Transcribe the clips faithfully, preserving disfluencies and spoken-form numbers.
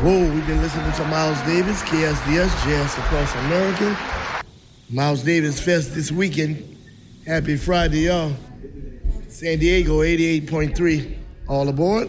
Whoa, we've been listening to Miles Davis, K S D S, Jazz Across America. Miles Davis Fest this weekend. Happy Friday, y'all. San Diego, eighty-eight point three. All aboard.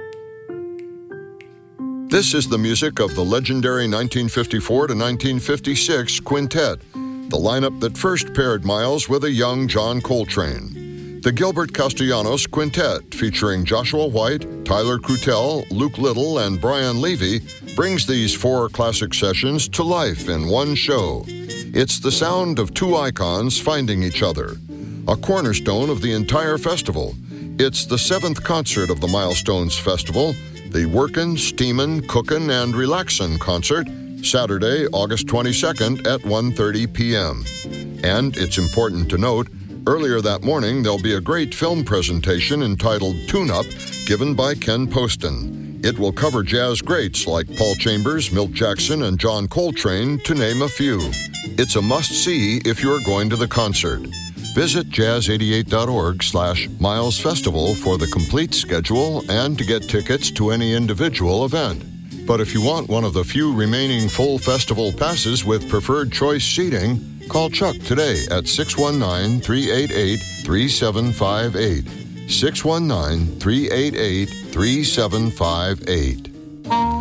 This is the music of the legendary nineteen fifty-four to nineteen fifty-six quintet, the lineup that first paired Miles with a young John Coltrane. The Gilbert Castellanos Quintet, featuring Joshua White, Tyler Crutel, Luke Little, and Brian Levy, brings these four classic sessions to life in one show. It's the sound of two icons finding each other, a cornerstone of the entire festival. It's the seventh concert of the Milestones Festival, the Workin', Steamin', Cookin', and Relaxin' concert, Saturday, August twenty-second at one thirty p.m. And it's important to note, earlier that morning, there'll be a great film presentation entitled Tune-Up, given by Ken Poston. It will cover jazz greats like Paul Chambers, Milt Jackson, and John Coltrane, to name a few. It's a must-see if you're going to the concert. Visit jazz eighty-eight dot org slash Miles Festival for the complete schedule and to get tickets to any individual event. But if you want one of the few remaining full festival passes with preferred choice seating, call Chuck today at six one nine, three eight eight, three seven five eight. six one nine, three eight eight, three seven five eight.